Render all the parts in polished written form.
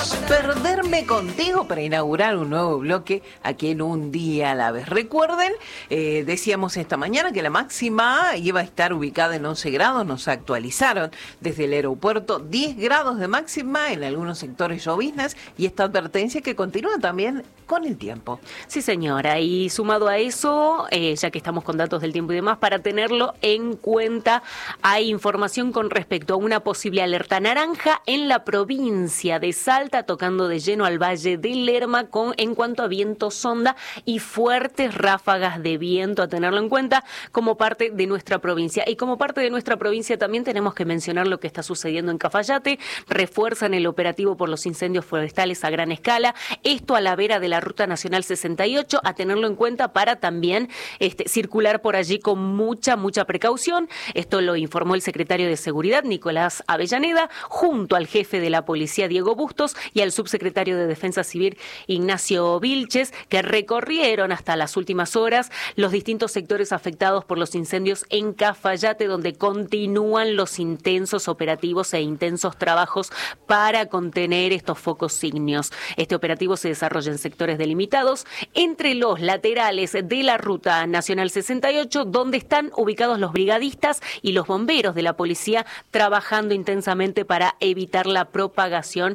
Queremos perderme contigo para inaugurar un nuevo bloque aquí en Un Día a la Vez. Recuerden, decíamos esta mañana que la máxima iba a estar ubicada en 11 grados, nos actualizaron desde el aeropuerto 10 grados de máxima, en algunos sectores lloviznas, y esta advertencia que continúa también con el tiempo. Sí, señora, y sumado a eso, ya que estamos con datos del tiempo y demás, para tenerlo en cuenta, hay información con respecto a una posible alerta naranja en la provincia de Salta, tocando de lleno al Valle del Lerma en cuanto a viento sonda y fuertes ráfagas de viento, a tenerlo en cuenta como parte de nuestra provincia. Y como parte de nuestra provincia también tenemos que mencionar lo que está sucediendo en Cafayate. Refuerzan el operativo por los incendios forestales a gran escala, esto a la vera de la Ruta Nacional 68, a tenerlo en cuenta para también circular por allí con mucha precaución. Esto lo informó el secretario de Seguridad, Nicolás Avellaneda, junto al jefe de la policía, Diego Bustos, y al subsecretario de Defensa Civil, Ignacio Vilches, que recorrieron hasta las últimas horas los distintos sectores afectados por los incendios en Cafayate, donde continúan los intensos operativos e intensos trabajos para contener estos focos ígneos. Este operativo se desarrolla en sectores delimitados entre los laterales de la Ruta Nacional 68, donde están ubicados los brigadistas y los bomberos de la policía trabajando intensamente para evitar la propagación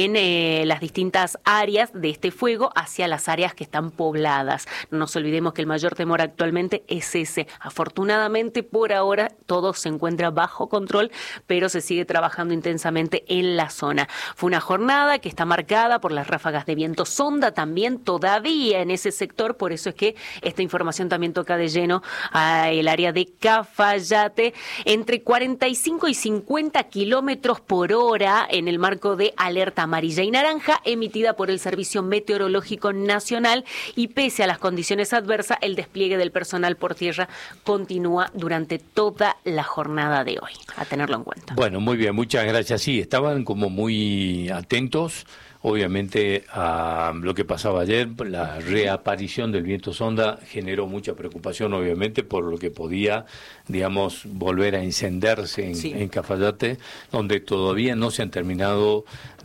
en las distintas áreas de este fuego hacia las áreas que están pobladas. No nos olvidemos que el mayor temor actualmente es ese. Afortunadamente, por ahora, todo se encuentra bajo control, pero se sigue trabajando intensamente en la zona. Fue una jornada que está marcada por las ráfagas de viento sonda también todavía en ese sector, por eso es que esta información también toca de lleno al área de Cafayate, entre 45 y 50 kilómetros por hora en el marco de alerta amarilla y naranja emitida por el Servicio Meteorológico Nacional, y pese a las condiciones adversas, el despliegue del personal por tierra continúa durante toda la jornada de hoy, a tenerlo en cuenta. Bueno, muy bien, muchas gracias. Sí, estaban como muy atentos, obviamente, a lo que pasaba ayer. La reaparición del viento sonda generó mucha preocupación, obviamente, por lo que podía, digamos, volver a encenderse en Cafayate, donde todavía no se han terminado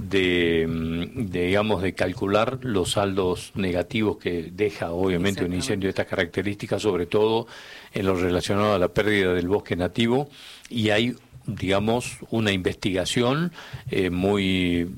de calcular los saldos negativos que deja, obviamente, un incendio de estas características, sobre todo en lo relacionado a la pérdida del bosque nativo, y hay, digamos, una investigación muy,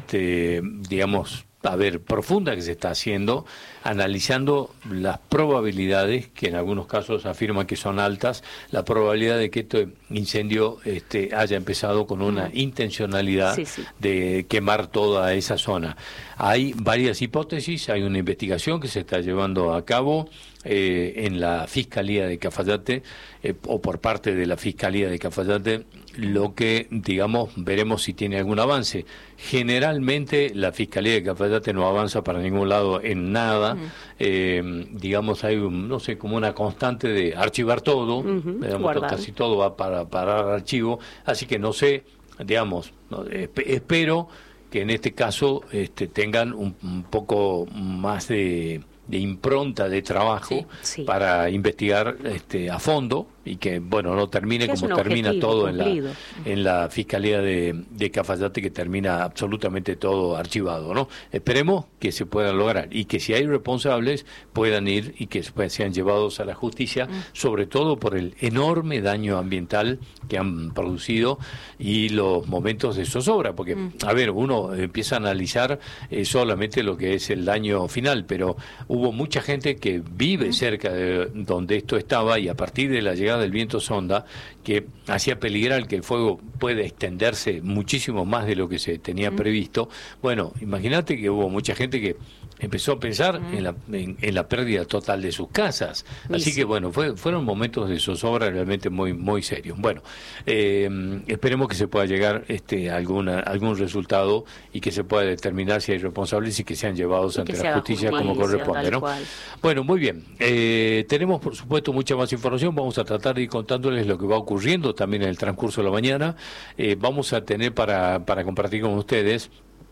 profunda que se está haciendo, analizando las probabilidades, que en algunos casos afirman que son altas, la probabilidad de que este incendio haya empezado con una intencionalidad de quemar toda esa zona. Hay varias hipótesis, hay una investigación que se está llevando a cabo en la Fiscalía de Cafayate, o por parte de la Fiscalía de Cafayate, lo que, digamos, veremos si tiene algún avance. Generalmente la Fiscalía de Cafayate no avanza para ningún lado en nada. Digamos, hay como una constante de archivar todo, casi todo va para archivo, así que no sé, digamos, espero que en este caso tengan un poco más de impronta de trabajo para investigar a fondo, y que, bueno, no termine como termina todo en la Fiscalía de Cafayate, que termina absolutamente todo archivado, ¿no? Esperemos que se pueda lograr, y que si hay responsables puedan ir y que sean llevados a la justicia, sobre todo por el enorme daño ambiental que han producido y los momentos de zozobra, porque, a ver, uno empieza a analizar solamente lo que es el daño final, pero hubo mucha gente que vive cerca de donde esto estaba, y a partir de la llegada del viento sonda, que hacía peligrar que el fuego puede extenderse muchísimo más de lo que se tenía previsto. Bueno, imagínate que hubo mucha gente que empezó a pensar en la pérdida total de sus casas. Así que, bueno, fueron momentos de zozobra realmente muy serios. Bueno, esperemos que se pueda llegar a algún resultado, y que se pueda determinar si hay responsables y que sean llevados ante la justicia como corresponde, ¿no? Bueno, muy bien. Tenemos, por supuesto, mucha más información. Vamos a tratar de ir contándoles lo que va ocurriendo también en el transcurso de la mañana. Vamos a tener para compartir con ustedes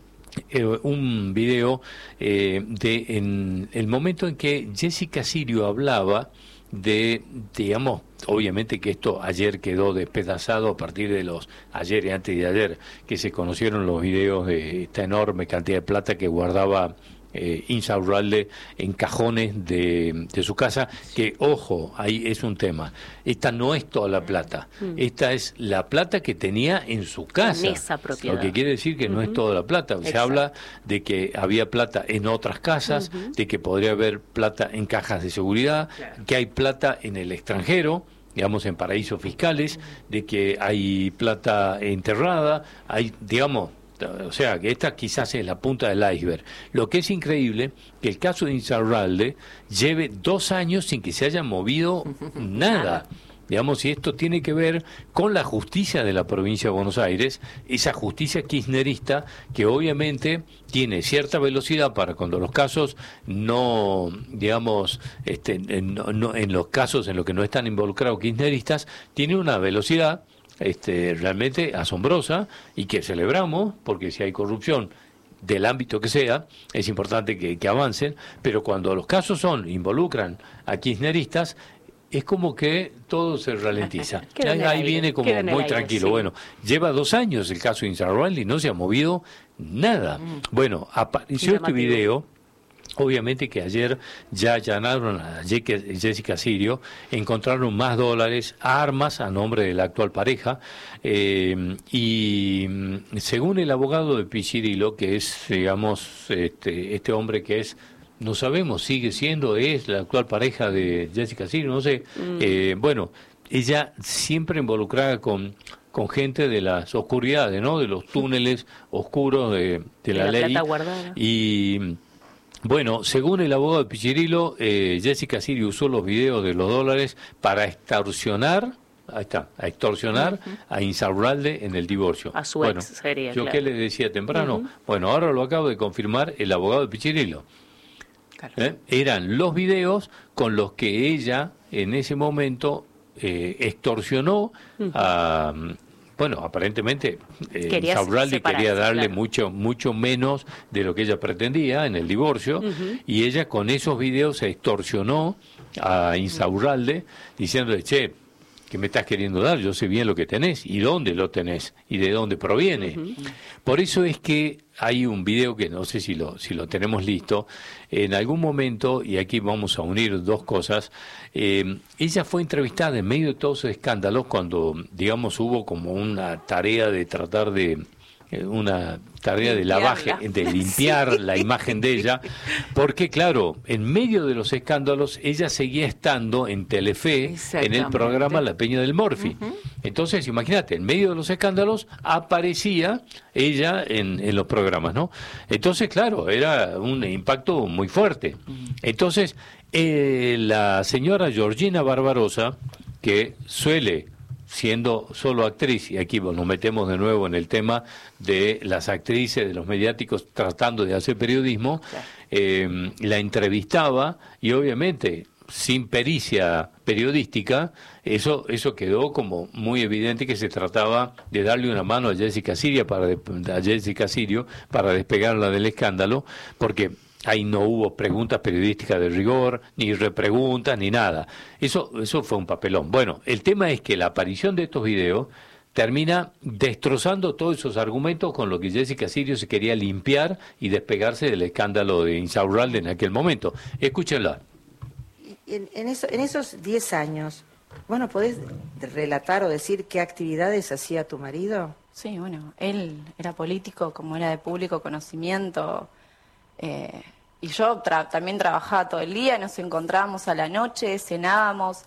un video en el momento en que Jessica Sirio hablaba de, digamos, obviamente que esto ayer quedó despedazado a partir de ayer y antes de ayer, que se conocieron los videos de esta enorme cantidad de plata que guardaba Insaurralde en cajones de su casa, que, ojo, ahí es un tema. Esta no es toda la plata, esta es la plata que tenía en su casa. En esa propiedad. Lo que quiere decir que no es toda la plata. Se habla de que había plata en otras casas, de que podría haber plata en cajas de seguridad, que hay plata en el extranjero, digamos, en paraísos fiscales, de que hay plata enterrada, hay, digamos, o sea, que esta quizás es la punta del iceberg. Lo que es increíble, que el caso de Insaurralde lleve 2 años sin que se haya movido nada. Digamos, y esto tiene que ver con la justicia de la provincia de Buenos Aires, esa justicia kirchnerista que obviamente tiene cierta velocidad para cuando los casos no, digamos, en los casos en los que no están involucrados kirchneristas, tiene una velocidad realmente asombrosa y que celebramos, porque si hay corrupción del ámbito que sea, es importante que avancen, pero cuando los casos involucran a kirchneristas, es como que todo se ralentiza. Ahí viene como muy tranquilo. Sí. Bueno, lleva 2 años el caso de Insaurralde y no se ha movido nada. Bueno, apareció este video. Obviamente que ayer ya allanaron a Jessica Sirio, encontraron más dólares, armas a nombre de la actual pareja, y según el abogado de Pichirilo, que es, digamos, este hombre que es, no sabemos, sigue siendo, es la actual pareja de Jessica Sirio, no sé, bueno, ella siempre involucrada con gente de las oscuridades, ¿no?, de los túneles oscuros de la ley. Plata guardada. Y bueno, según el abogado de Pichirilo, Jessica Sirio usó los videos de los dólares para extorsionar a Insaurralde en el divorcio. A su ex sería, yo claro. ¿Qué le decía temprano? Bueno, ahora lo acabo de confirmar el abogado de Pichirilo. Claro. Eran los videos con los que ella en ese momento extorsionó a... Bueno, aparentemente Insaurralde quería darle mucho menos de lo que ella pretendía en el divorcio, y ella con esos videos se extorsionó a Insaurralde diciéndole, che, ¿qué me estás queriendo dar? Yo sé bien lo que tenés y dónde lo tenés y de dónde proviene. Por eso es que hay un video que no sé si lo tenemos listo. En algún momento, y aquí vamos a unir 2 cosas, ella fue entrevistada en medio de todos esos escándalos cuando, digamos, hubo como una tarea de tratar de... una tarea de lavaje, de limpiar la imagen de ella, porque claro, en medio de los escándalos ella seguía estando en Telefe, en el programa La Peña del Morfi. Entonces, imagínate, en medio de los escándalos aparecía ella en los programas, ¿no? Entonces, claro, era un impacto muy fuerte. Entonces, la señora Georgina Barbarosa, que suele, siendo solo actriz, y aquí nos metemos de nuevo en el tema de las actrices, de los mediáticos tratando de hacer periodismo, la entrevistaba y obviamente sin pericia periodística, eso quedó como muy evidente que se trataba de darle una mano a Jessica Sirio para despegarla del escándalo, porque ahí no hubo preguntas periodísticas de rigor, ni repreguntas, ni nada. Eso fue un papelón. Bueno, el tema es que la aparición de estos videos termina destrozando todos esos argumentos con los que Jessica Sirio se quería limpiar y despegarse del escándalo de Insaurralde en aquel momento. Escúchenla. En esos 10 años, bueno, ¿podés relatar o decir qué actividades hacía tu marido? Sí, bueno, él era político, como era de público conocimiento, y yo también trabajaba todo el día, nos encontrábamos a la noche, cenábamos.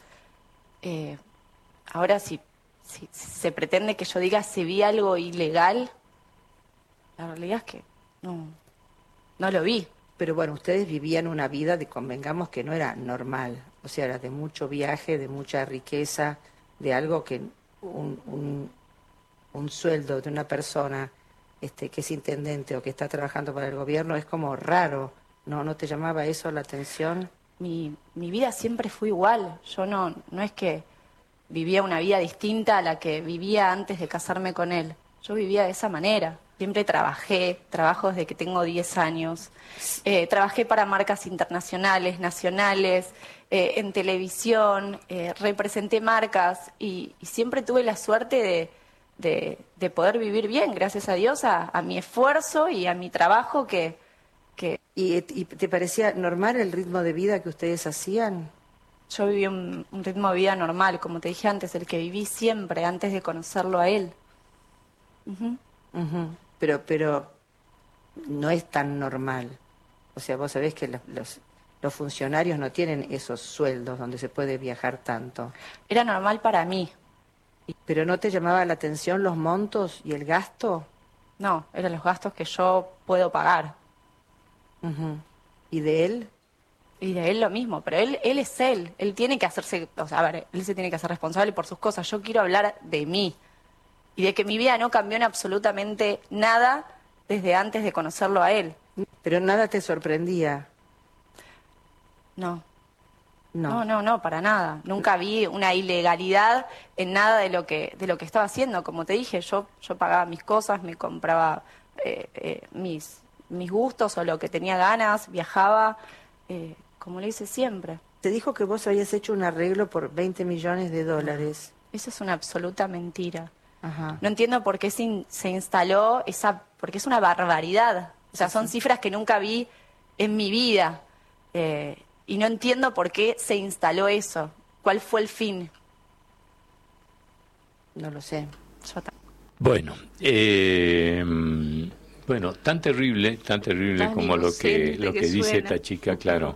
Ahora si se pretende que yo diga si vi algo ilegal, la realidad es que no lo vi. Pero bueno, ustedes vivían una vida convengamos que no era normal, o sea, era de mucho viaje, de mucha riqueza, de algo que un sueldo de una persona que es intendente o que está trabajando para el gobierno es como raro. ¿No te llamaba eso la atención? Mi vida siempre fue igual. Yo no es que vivía una vida distinta a la que vivía antes de casarme con él. Yo vivía de esa manera. Siempre trabajo desde que tengo 10 años. Trabajé para marcas internacionales, nacionales, en televisión, representé marcas y siempre tuve la suerte de poder vivir bien, gracias a Dios, a mi esfuerzo y a mi trabajo que... ¿Y te parecía normal el ritmo de vida que ustedes hacían? Yo viví un ritmo de vida normal, como te dije antes, el que viví siempre antes de conocerlo a él. Pero no es tan normal. O sea, vos sabés que los funcionarios no tienen esos sueldos donde se puede viajar tanto. Era normal para mí. ¿Pero no te llamaba la atención los montos y el gasto? No, eran los gastos que yo puedo pagar. ¿Y de él? Y de él lo mismo, pero él es él. Él tiene que hacerse, o sea, a ver, él se tiene que hacer responsable por sus cosas. Yo quiero hablar de mí y de que mi vida no cambió en absolutamente nada desde antes de conocerlo a él. ¿Pero nada te sorprendía? No. No. No, para nada. Nunca vi una ilegalidad en nada de lo que estaba haciendo. Como te dije, yo pagaba mis cosas, me compraba mis gustos o lo que tenía ganas, viajaba, como lo hice siempre. Te dijo que vos habías hecho un arreglo por $20 millones. Eso es una absoluta mentira. Ajá. No entiendo por qué se instaló porque es una barbaridad. O sea, son cifras que nunca vi en mi vida. Y no entiendo por qué se instaló eso. ¿Cuál fue el fin? No lo sé. Bueno, tan terrible Tan como lo que inocente dice suena. esta chica, claro.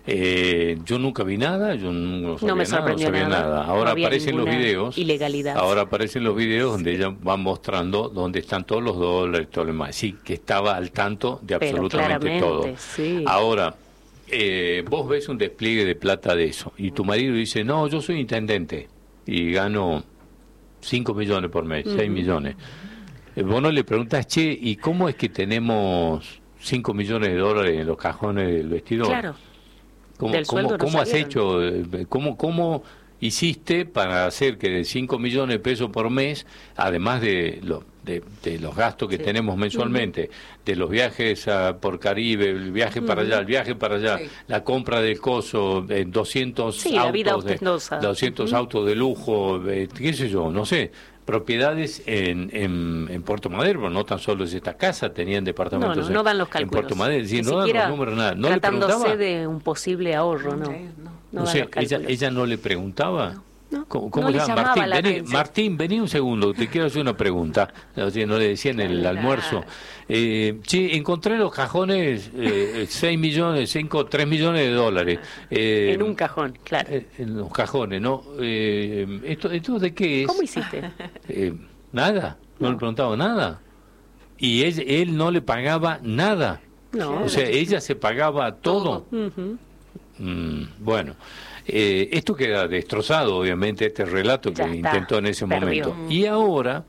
Yo nunca vi nada, yo no sabía No me nada, sorprendió nada. Ahora No había aparecen los ninguna videos. ilegalidad. Ahora aparecen los videos donde ella va mostrando dónde están todos los dólares y todo lo demás. Sí, que estaba al tanto de Pero absolutamente todo. claramente, sí. Ahora, vos ves un despliegue de plata de eso y tu marido dice, no, yo soy intendente y gano 5 millones por mes, 6 millones. Vos no le preguntas, che, ¿y cómo es que tenemos 5 millones de dólares en los cajones del vestidor? Claro. Del sueldo no ¿Cómo has salieron. hecho? ¿Cómo hiciste para hacer que de 5 millones de pesos por mes, además de los gastos que tenemos mensualmente, de los viajes por Caribe, el viaje para allá, el viaje para allá, la compra del coso, 200 la vida autos, ostentosa. 200 autos de lujo, qué sé yo, no sé, propiedades en Puerto Madero, pero no tan solo es esta casa, tenían departamentos no dan los en cálculos. Puerto Madero, es decir, Ni no dan los siquiera números, nada. ¿No le tratándose preguntaba? de un posible ahorro, no. O No dan sea, los cálculos. ella no le preguntaba. No, ¿Cómo no se le llama? llamaba Martín, la vení, atención. Martín, vení un segundo, te quiero hacer una pregunta. O sea, no le decían en el almuerzo. Che, encontré en los cajones 6 millones, 3 millones de dólares. En un cajón, claro. En los cajones, ¿no? ¿Esto de qué es? ¿Cómo hiciste? Nada, no le preguntaba nada. Y él no le pagaba nada. No. O sea, ella se pagaba todo. Ujú. Bueno, esto queda destrozado, obviamente, este relato que Ya está, intentó en ese perdió. momento. Y ahora,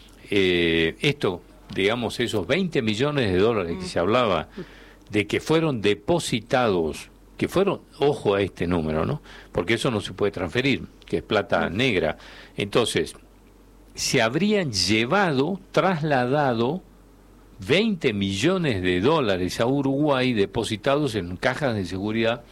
esto, digamos, esos 20 millones de dólares que se hablaba, de que fueron depositados, que fueron, ojo a este número, ¿no? Porque eso no se puede transferir, que es plata negra. Entonces, se habrían trasladado 20 millones de dólares a Uruguay depositados en cajas de seguridad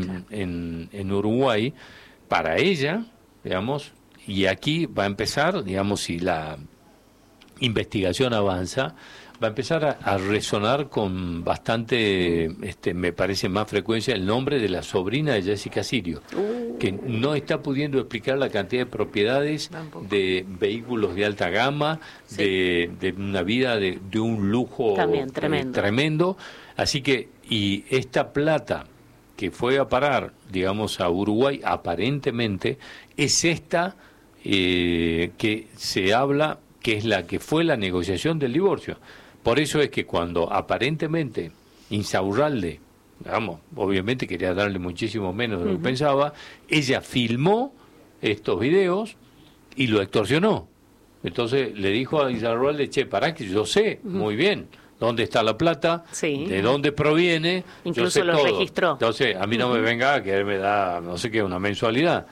en Uruguay para ella, digamos, y aquí va a empezar, digamos, si la investigación avanza, va a empezar a resonar con bastante, me parece más frecuencia, el nombre de la sobrina de Jessica Sirio, que no está pudiendo explicar la cantidad de propiedades, Tampoco. de vehículos de alta gama, de una vida de un lujo También, tremendo. tremendo. Así que, y esta plata que fue a parar, digamos, a Uruguay, aparentemente, es esta que se habla que es la que fue la negociación del divorcio. Por eso es que cuando aparentemente Insaurralde, digamos, obviamente quería darle muchísimo menos de lo que pensaba, ella filmó estos videos y lo extorsionó. Entonces le dijo a Insaurralde, che, pará que yo sé muy bien dónde está la plata, Sí. de dónde proviene, Incluso yo sé lo todo. registró. Entonces, a mí no me venga a quererme dar, no sé qué, una mensualidad.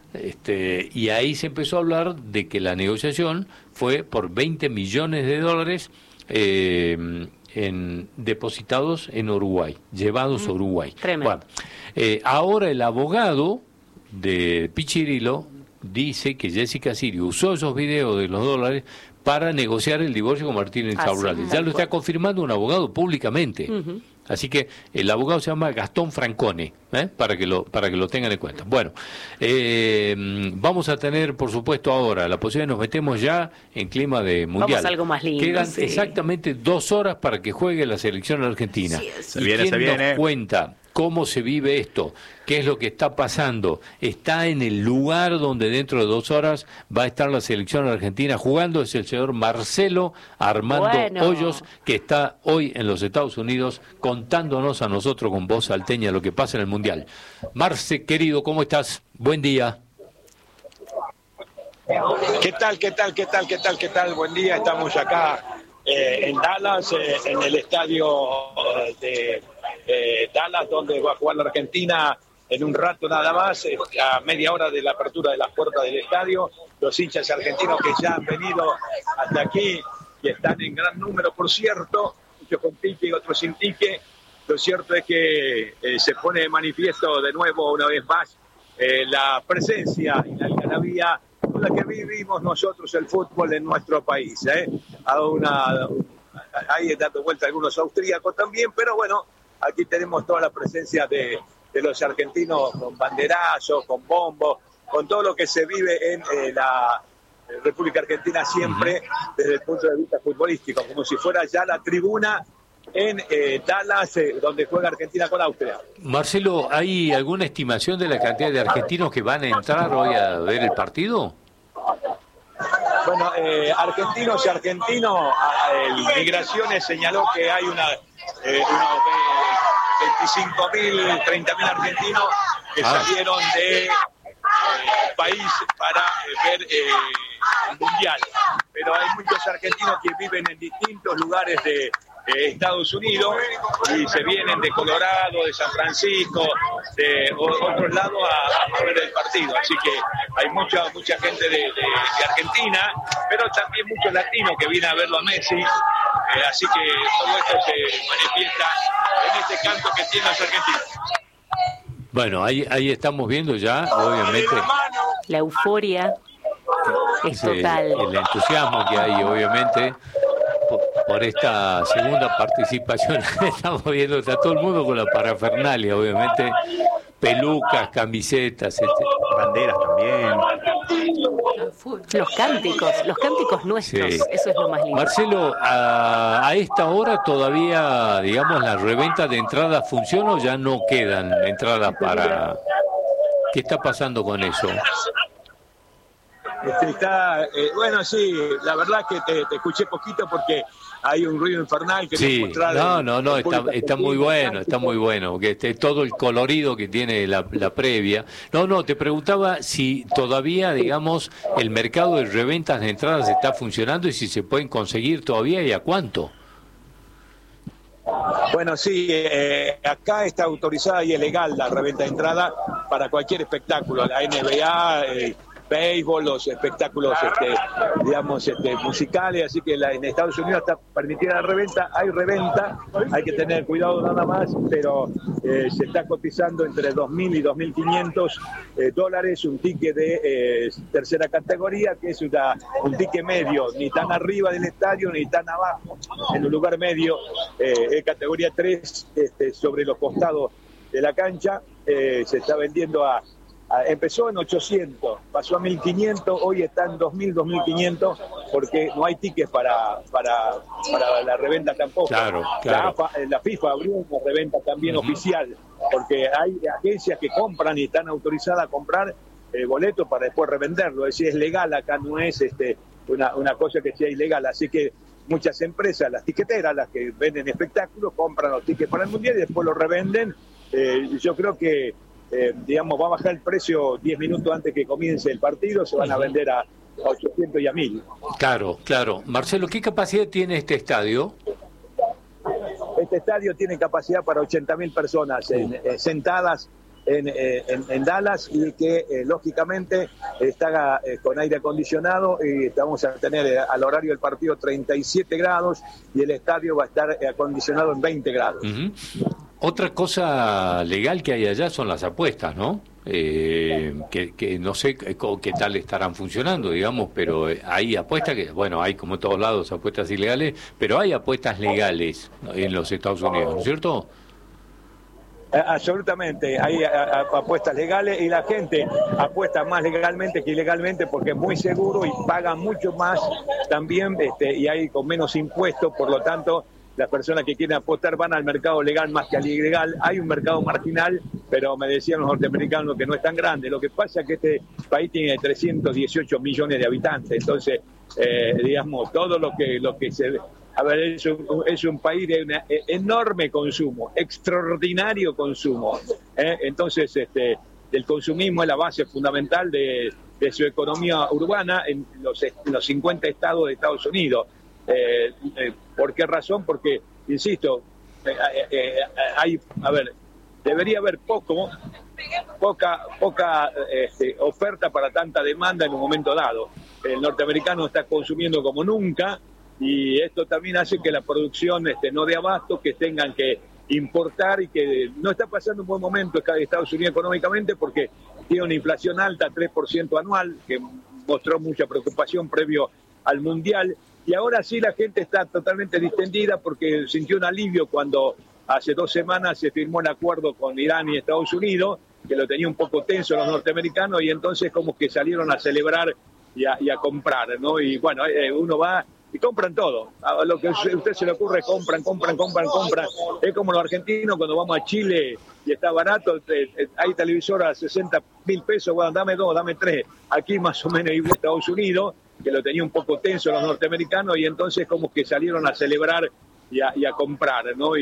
Y ahí se empezó a hablar de que la negociación fue por 20 millones de dólares depositados en Uruguay, llevados a Uruguay. Tremendo. Bueno, ahora el abogado de Pichirilo dice que Jessica Sirio usó esos videos de los dólares para negociar el divorcio con Martín Insaurralde. Ya lo está confirmando un abogado públicamente. Así que el abogado se llama Gastón Francone, para que lo tengan en cuenta. Bueno, vamos a tener, por supuesto, ahora la posibilidad, nos metemos ya en clima de mundial. Vamos a algo más lindo. Quedan exactamente 2 horas para que juegue la selección argentina. Sí, ¿Y quién nos cuenta cómo se vive esto? ¿Qué es lo que está pasando? Está en el lugar donde dentro de 2 horas va a estar la selección argentina jugando. Es el señor Marcelo Armando Hoyos, que está hoy en los Estados Unidos contándonos a nosotros con voz salteña lo que pasa en el Mundial. Marce, querido, ¿cómo estás? Buen día. ¿Qué tal? Buen día, estamos acá en Dallas, en el estadio de Dallas, donde va a jugar la Argentina en un rato nada más, a media hora de la apertura de las puertas del estadio. Los hinchas argentinos que ya han venido hasta aquí y están en gran número, por cierto, muchos con tique y otros sin tique. Lo cierto es que se pone de manifiesto de nuevo, una vez más, la presencia y la algarabía con la que vivimos nosotros el fútbol en nuestro país. Ahí dando vuelta algunos austríacos también, pero bueno, aquí tenemos toda la presencia de los argentinos con banderazos, con bombos, con todo lo que se vive en la República Argentina siempre desde el punto de vista futbolístico, como si fuera ya la tribuna en Dallas, donde juega Argentina con Austria. Marcelo, ¿hay alguna estimación de la cantidad de argentinos que van a entrar hoy a ver el partido? Bueno, argentinos, Migraciones señaló que hay unos 25.000, 30.000 argentinos que salieron de país para ver el Mundial. Pero hay muchos argentinos que viven en distintos lugares de Estados Unidos y se vienen de Colorado, de San Francisco, de otros lados a ver el partido. Así que hay mucha gente de Argentina, pero también muchos latinos que vienen a verlo a Messi. Así que todo esto se manifiesta en este canto que tienen los argentinos. Bueno, ahí estamos viendo ya, obviamente, la euforia es total. El entusiasmo que hay, obviamente, por esta segunda participación. Estamos viendo, está todo el mundo con la parafernalia, obviamente, pelucas, camisetas, banderas también. Los cánticos nuestros, sí. Eso es lo más lindo. Marcelo, a esta hora todavía, digamos, la reventa de entradas funciona o ya no quedan entradas para... ¿Qué está pasando con eso? Bueno, sí, la verdad que te escuché poquito porque hay un ruido infernal que sí, no, está muy bueno, que todo el colorido que tiene la previa. No, te preguntaba si todavía, digamos, el mercado de reventas de entradas está funcionando y si se pueden conseguir todavía y a cuánto. Bueno, sí, acá está autorizada y es legal la reventa de entrada para cualquier espectáculo, la NBA, béisbol, los espectáculos musicales, así que en Estados Unidos está permitida la reventa, hay que tener cuidado nada más, pero se está cotizando entre $2.000 y $2.500 un ticket de tercera categoría, que es un ticket medio, ni tan arriba del estadio ni tan abajo, en un lugar medio, categoría 3, sobre los costados de la cancha. Se está vendiendo empezó en 800, pasó a 1.500, hoy está en 2.000, 2.500, porque no hay tickets para la reventa tampoco. Claro. La FIFA abrió una reventa también oficial, porque hay agencias que compran y están autorizadas a comprar boletos para después revenderlo. Es decir, es legal, acá no es una cosa que sea ilegal. Así que muchas empresas, las tiqueteras, las que venden espectáculos, compran los tickets para el Mundial y después los revenden. Yo creo que va a bajar el precio 10 minutos antes que comience el partido, se van a vender a 800 y a 1.000. Claro. Marcelo, ¿qué capacidad tiene este estadio? Este estadio tiene capacidad para 80.000 personas sentadas en Dallas y que lógicamente está con aire acondicionado y vamos a tener al horario del partido 37 grados y el estadio va a estar acondicionado en 20 grados. Otra cosa legal que hay allá son las apuestas, ¿no? Que no sé qué tal estarán funcionando, digamos, pero hay apuestas que, bueno, hay como en todos lados apuestas ilegales, pero hay apuestas legales en los Estados Unidos, ¿no es cierto? Absolutamente, hay apuestas legales y la gente apuesta más legalmente que ilegalmente porque es muy seguro y paga mucho más también y hay con menos impuestos, por lo tanto las personas que quieren apostar van al mercado legal más que al ilegal. Hay un mercado marginal, pero me decían los norteamericanos que no es tan grande. Lo que pasa es que este país tiene 318 millones de habitantes, entonces digamos todo lo que se... A ver, es un país de un enorme consumo, extraordinario consumo. Entonces, el consumismo es la base fundamental de su economía urbana en los 50 estados de Estados Unidos. ¿Por qué razón? Porque, insisto, debería haber poca oferta para tanta demanda en un momento dado. El norteamericano está consumiendo como nunca. Y esto también hace que la producción no dé abasto, que tengan que importar y que no está pasando un buen momento Estados Unidos económicamente porque tiene una inflación alta, 3% anual, que mostró mucha preocupación previo al Mundial. Y ahora sí la gente está totalmente distendida porque sintió un alivio cuando hace 2 semanas se firmó el acuerdo con Irán y Estados Unidos, que lo tenía un poco tenso los norteamericanos, y entonces como que salieron a celebrar y a comprar, ¿no? Y bueno, uno va... y compran todo, a lo que a usted se le ocurre, compran. Es como los argentinos cuando vamos a Chile y está barato, hay televisoras a 60.000 pesos, bueno, dame 2, dame 3. Aquí más o menos igual Estados Unidos, que lo tenía un poco tenso los norteamericanos, y entonces como que salieron a celebrar y a comprar, ¿no?